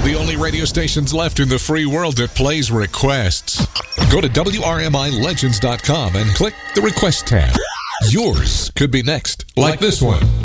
The only radio stations left in the free world that plays requests. Go to WRMILegends.com and click the Request tab. Yours could be next, like this one.